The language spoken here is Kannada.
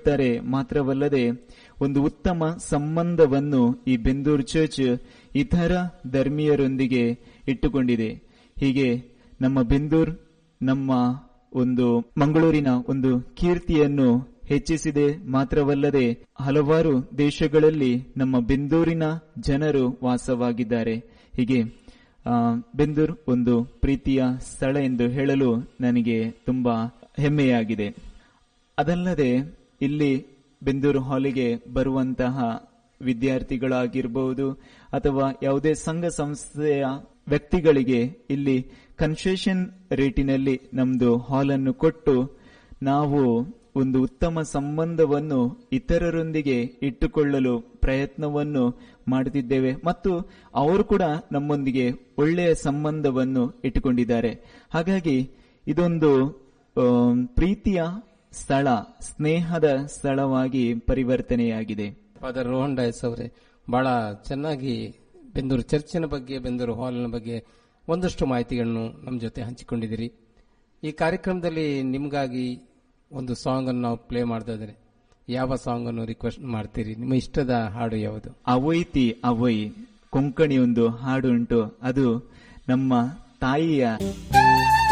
ಇಟ್ಟುಕೊಳ್ತಾರೆ. ಮಾತ್ರವಲ್ಲದೆ ಒಂದು ಉತ್ತಮ ಸಂಬಂಧವನ್ನು ಈ ಬೆಂದೂರು ಚರ್ಚ್ ಇತರ ಧರ್ಮೀಯರೊಂದಿಗೆ ಇಟ್ಟುಕೊಂಡಿದೆ. ಹೀಗೆ ನಮ್ಮ ಬೆಂದೂರ್ ನಮ್ಮ ಒಂದು ಮಂಗಳೂರಿನ ಒಂದು ಕೀರ್ತಿಯನ್ನು ಹೆಚ್ಚಿಸಿದೆ. ಮಾತ್ರವಲ್ಲದೆ ಹಲವಾರು ದೇಶಗಳಲ್ಲಿ ನಮ್ಮ ಬೆಂದೂರಿನ ಜನರು ವಾಸವಾಗಿದ್ದಾರೆ. ಹೀಗೆ ಬೆಂದೂರ್ ಒಂದು ಪ್ರೀತಿಯ ಸ್ಥಳ ಎಂದು ಹೇಳಲು ನನಗೆ ತುಂಬಾ ಹೆಮ್ಮೆಯಾಗಿದೆ. ಅದಲ್ಲದೆ ಇಲ್ಲಿ ಬೆಂದೂರು ಹಾಲಿಗೆ ಬರುವಂತಹ ವಿದ್ಯಾರ್ಥಿಗಳಾಗಿರಬಹುದು ಅಥವಾ ಯಾವುದೇ ಸಂಘ ಸಂಸ್ಥೆಯ ವ್ಯಕ್ತಿಗಳಿಗೆ ಇಲ್ಲಿ ಕನ್ಸೆಷನ್ ರೇಟಿನಲ್ಲಿ ನಮ್ದು ಹಾಲನ್ನು ಕೊಟ್ಟು ನಾವು ಒಂದು ಉತ್ತಮ ಸಂಬಂಧವನ್ನು ಇತರರೊಂದಿಗೆ ಇಟ್ಟುಕೊಳ್ಳಲು ಪ್ರಯತ್ನವನ್ನು ಮಾಡುತ್ತಿದ್ದೇವೆ ಮತ್ತು ಅವರು ಕೂಡ ನಮ್ಮೊಂದಿಗೆ ಒಳ್ಳೆಯ ಸಂಬಂಧವನ್ನು ಇಟ್ಟುಕೊಂಡಿದ್ದಾರೆ. ಹಾಗಾಗಿ ಇದೊಂದು ಪ್ರೀತಿಯ ಸ್ಥಳ, ಸ್ನೇಹದ ಸ್ಥಳವಾಗಿ ಪರಿವರ್ತನೆಯಾಗಿದೆ. ಫಾದರ್ ರೋಹನ್ ಡಯಸ್ ಅವರೇ, ಬಹಳ ಚೆನ್ನಾಗಿ ಬೆಂದೂರು ಚರ್ಚಿನ ಬಗ್ಗೆ, ಬೆಂದೂರು ಹಾಲ್ನ ಬಗ್ಗೆ ಒಂದಷ್ಟು ಮಾಹಿತಿಗಳನ್ನು ನಮ್ಮ ಜೊತೆ ಹಂಚಿಕೊಂಡಿದ್ದೀರಿ. ಈ ಕಾರ್ಯಕ್ರಮದಲ್ಲಿ ನಿಮಗಾಗಿ ಒಂದು ಸಾಂಗ್ ಅನ್ನು ನಾವು ಪ್ಲೇ ಮಾಡ್ತಾ ಇದ್ದೇನೆ. ಯಾವ ಸಾಂಗ್ ಅನ್ನು ರಿಕ್ವೆಸ್ಟ್ ಮಾಡ್ತೀರಿ? ನಿಮ್ಮ ಇಷ್ಟದ ಹಾಡು ಯಾವುದು? ಅವೈತಿ ಅವೈ ಕೊಂಕಣಿ ಒಂದು ಹಾಡು ಉಂಟು, ಅದು ನಮ್ಮ ತಾಯಿಯ